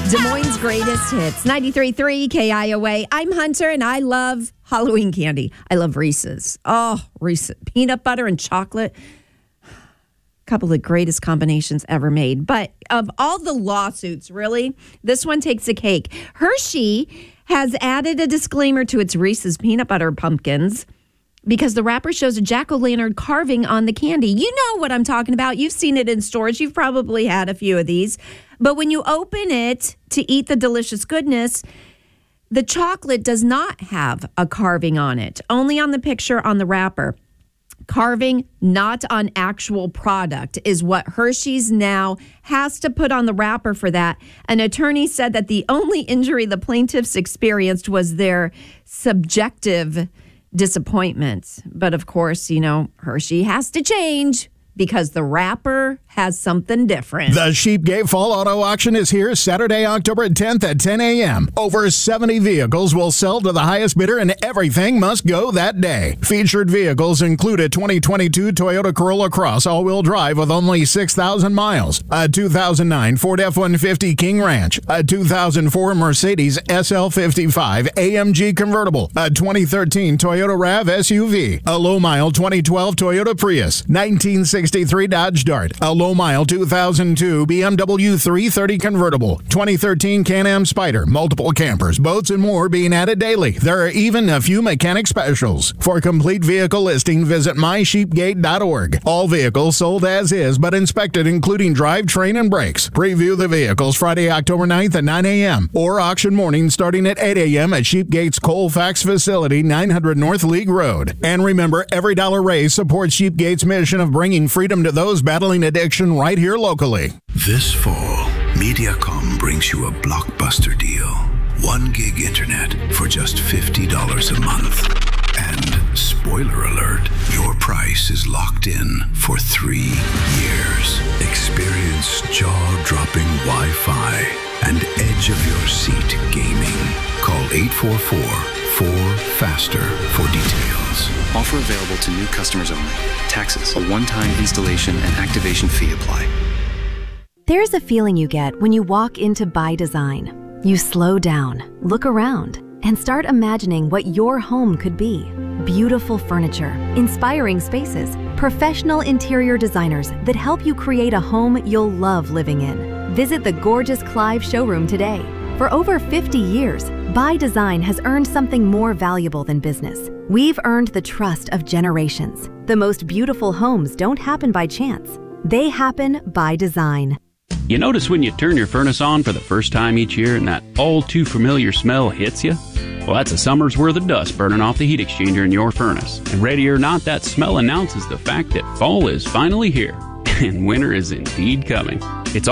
Des Moines' greatest hits, 93.3 KIOA. I'm Hunter, and I love Halloween candy. I love Reese's. Oh, Reese's. Peanut butter and chocolate. A couple of the greatest combinations ever made. But of all the lawsuits, really, this one takes the cake. Hershey has added a disclaimer to its Reese's peanut butter pumpkins because the wrapper shows a jack-o'-lantern carving on the candy. You know what I'm talking about. You've seen it in stores. You've probably had a few of these. But when you open it to eat the delicious goodness, the chocolate does not have a carving on it, only on the picture on the wrapper. Carving, not on actual product, is what Hershey's now has to put on the wrapper for that. An attorney said that the only injury the plaintiffs experienced was their subjective disappointment. But of course, you know, Hershey has to change because the wrapper has something different. The Sheepgate Fall Auto Auction is here Saturday, October 10th at 10 a.m. Over 70 vehicles will sell to the highest bidder, and everything must go that day. Featured vehicles include a 2022 Toyota Corolla Cross all-wheel drive with only 6,000 miles, a 2009 Ford F-150 King Ranch, a 2004 Mercedes SL55 AMG convertible, a 2013 Toyota RAV SUV, a low-mile 2012 Toyota Prius, 1963 Dodge Dart, a low-mile 2002 BMW 330 convertible, 2013 Can-Am Spyder, multiple campers, boats, and more being added daily. There are even a few mechanic specials. For complete vehicle listing, visit mysheepgate.org. All vehicles sold as is, but inspected, including drivetrain and brakes. Preview the vehicles Friday, October 9th at 9 a.m. or auction morning starting at 8 a.m. at Sheepgate's Colfax facility, 900 North League Road. And remember, every dollar raised supports Sheepgate's mission of bringing freedom to those battling addiction right here locally. This fall, Mediacom brings you a blockbuster deal. 1 gig internet for just $50 a month. And spoiler alert, your price is locked in for 3 years. Experience jaw-dropping Wi-Fi and edge-of-your-seat gaming. Call 844-4FASTER for details. Offer available to new customers only. Taxes, a one-time installation and activation fee apply. There's a feeling you get when you walk into By Design. You slow down, look around, and start imagining what your home could be. Beautiful furniture, inspiring spaces, professional interior designers that help you create a home you'll love living in. Visit the gorgeous Clive showroom today. For over 50 years, By Design has earned something more valuable than business. We've earned the trust of generations. The most beautiful homes don't happen by chance. They happen by design. You notice when you turn your furnace on for the first time each year and that all too familiar smell hits you? Well, that's a summer's worth of dust burning off the heat exchanger in your furnace. And ready or not, that smell announces the fact that fall is finally here and winter is indeed coming. It's